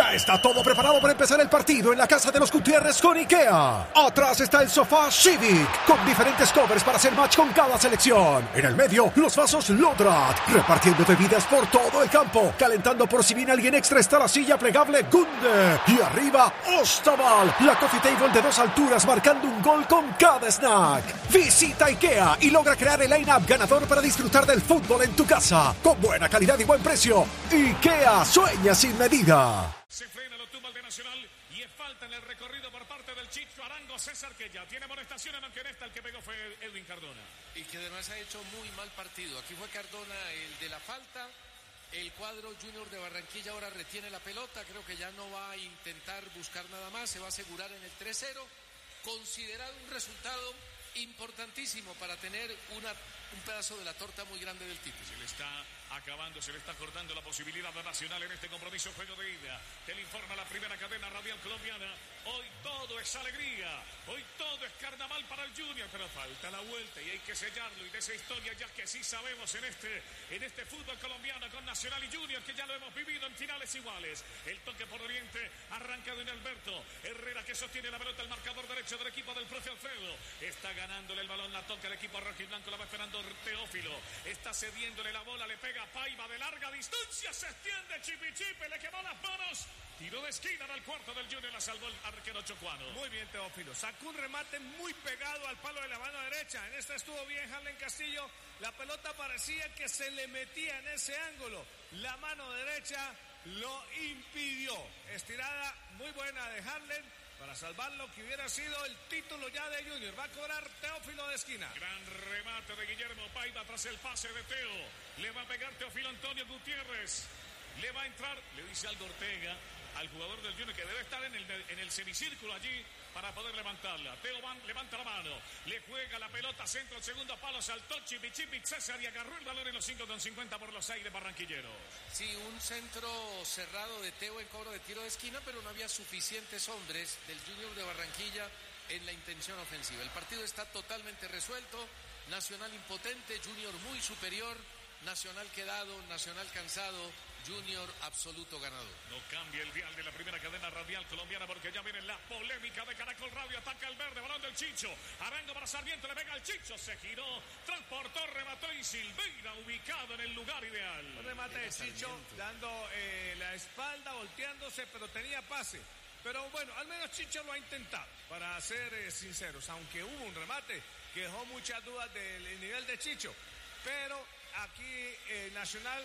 Ya está todo preparado para empezar el partido en la casa de los Gutiérrez con IKEA. Atrás está el sofá Civic, con diferentes covers para hacer match con cada selección. En el medio, los vasos Lodrat, repartiendo bebidas por todo el campo. Calentando por si viene alguien extra está la silla plegable Gunde. Y arriba, Ostaval, la coffee table de 2 alturas marcando un gol con cada snack. Visita IKEA y logra crear el line-up ganador para disfrutar del fútbol en tu casa. Con buena calidad y buen precio. IKEA sueña sin medida. Se frena, lo tumba el de Nacional y es falta en el recorrido por parte del Chicho Arango César, que ya tiene amonestaciones, aunque en esta el que pegó fue Edwin Cardona. Y que además ha hecho muy mal partido. Aquí fue Cardona el de la falta. El cuadro Junior de Barranquilla ahora retiene la pelota. Creo que ya no va a intentar buscar nada más. Se va a asegurar en el 3-0. Considerado un resultado importantísimo para tener un pedazo de la torta muy grande del título. Se le está acabando, se le está cortando la posibilidad de Nacional en este compromiso, juego de ida. Te le informa la primera cadena radial colombiana. Hoy todo es alegría, hoy todo es carnaval para el Junior, pero falta la vuelta y hay que sellarlo. Y de esa historia ya que sí sabemos en este fútbol colombiano con Nacional y Junior, que ya lo hemos vivido en finales iguales. El toque por Oriente arranca de Alberto Herrera, que sostiene la pelota, el marcador derecho del equipo del profe Alfredo. Está ganándole el balón, la toca el equipo rojiblanco, la va esperando Teófilo. Está cediéndole la bola, le pega Paiva de larga distancia, se extiende Chipichipe, le quemó las manos. Tiro de esquina al cuarto del Junior, la salvó el arquero Chocuano. Muy bien Teófilo, sacó un remate muy pegado al palo de la mano derecha. En esta estuvo bien Harlen Castillo, la pelota parecía que se le metía en ese ángulo. La mano derecha lo impidió. Estirada muy buena de Harlen para salvar lo que hubiera sido el título ya de Junior. Va a cobrar Teófilo de esquina. Gran remate de Guillermo Paiva tras el pase de Teo. Le va a pegar Teófilo Antonio Gutiérrez. Le va a entrar, le dice Aldo Ortega al jugador del Junior que debe estar en el semicírculo allí para poder levantarla. Teo levanta la mano, le juega la pelota centro, el segundo palo, saltó Chipichipi César y agarró el balón en los 5,50 por los aires barranquilleros. Sí, un centro cerrado de Teo en cobro de tiro de esquina, pero no había suficientes hombres del Junior de Barranquilla en la intención ofensiva. El partido está totalmente resuelto, Nacional impotente, Junior muy superior, Nacional quedado, Nacional cansado, Junior absoluto ganador. No cambia el dial de la primera cadena radial colombiana porque ya viene la polémica de Caracol Radio. Ataca el verde, balón del Chicho. Arango para Sarmiento, le pega al Chicho. Se giró, transportó, remató y Silveira ubicado en el lugar ideal. Un remate de Chicho dando la espalda, volteándose, pero tenía pase. Pero bueno, al menos Chicho lo ha intentado, para ser sinceros. Aunque hubo un remate que dejó muchas dudas del nivel de Chicho. Pero aquí Nacional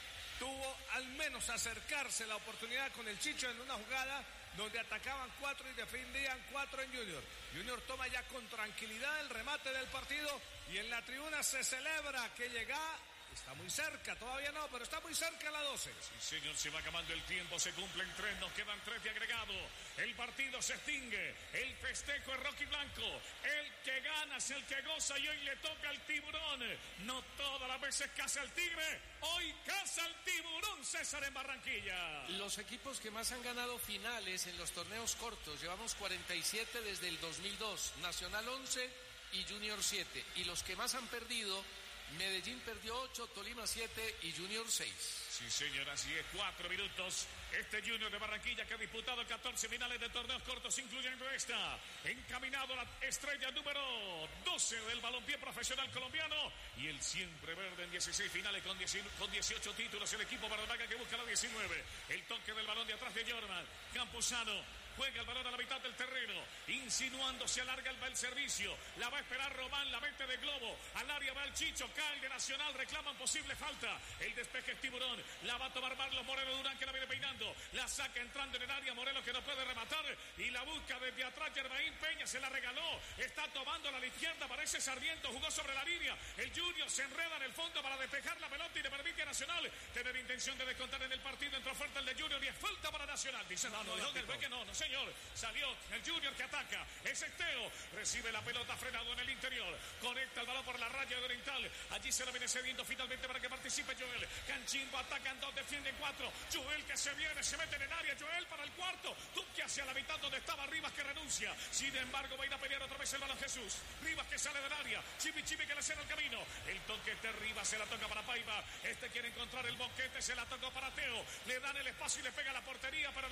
tuvo al menos acercarse la oportunidad con el Chicho en una jugada donde atacaban 4 y defendían 4 en Junior. Junior toma ya con tranquilidad el remate del partido y en la tribuna se celebra que llega. Está muy cerca, todavía no, pero está muy cerca la 12. Sí, señor, se va acabando el tiempo, se cumplen 3, nos quedan 3 de agregado. El partido se extingue, el festejo es rojiblanco. El que gana es el que goza y hoy le toca al tiburón. No todas las veces caza el tigre, hoy caza el tiburón, César, en Barranquilla. Los equipos que más han ganado finales en los torneos cortos, llevamos 47 desde el 2002, Nacional 11 y Junior 7. Y los que más han perdido, Medellín perdió 8, Tolima 7 y Junior 6. Sí, señor, así es, 4 minutos. Este Junior de Barranquilla que ha disputado 14 finales de torneos cortos, incluyendo esta. Encaminado a la estrella número 12 del balompié profesional colombiano. Y el siempre verde en 16 finales con 18 títulos. El equipo Barranquilla que busca la 19. El toque del balón de atrás de Jordan. Campuzano. Juega el balón a la mitad del terreno, insinuando, se alarga el servicio, la va a esperar Román, la mete de globo, al área va el Chicho, cae el de Nacional, reclaman posible falta, el despeje es Tiburón, la va a tomar Marlos Moreno Durán que la viene peinando, la saca entrando en el área, Morelos que no puede rematar, y la busca desde atrás, Germain Peña se la regaló, está tomándola a la izquierda, parece Sarmiento, jugó sobre la línea, el Junior se enreda en el fondo para despejar la pelota y le permite a Nacional tener intención de descontar en el partido, entró fuerte el de Junior y es falta para Nacional, dice no, dijo que el que no, señor, salió el Junior que ataca, es Teo, recibe la pelota frenado en el interior, conecta el balón por la raya de Oriental, allí se la viene cediendo finalmente para que participe Joel, Canchimbo atacan 2, defienden 4, Joel que se viene, se mete en el área, Joel para el cuarto, Duque hacia la mitad donde estaba Rivas que renuncia, sin embargo va a ir a pelear otra vez el balón Jesús, Rivas que sale del área, Chipi que le cierra el camino, el toque de Rivas se la toca para Paiva, quiere encontrar el boquete, se la tocó para Teo, le dan el espacio y le pega a la portería para